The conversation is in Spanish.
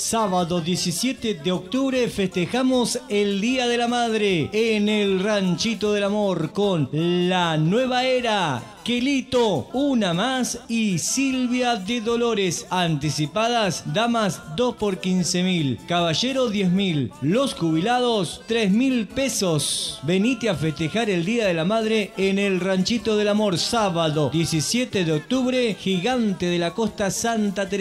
Sábado 17 de octubre festejamos el Día de la Madre en el Ranchito del Amor con La Nueva Era, Quelito, Una Más y Silvia de Dolores. Anticipadas, damas 2 por 15.000, caballero 10.000, los jubilados 3.000 pesos. Venite a festejar el Día de la Madre en el Ranchito del Amor, sábado 17 de octubre, Gigante de la Costa, Santa Teresa.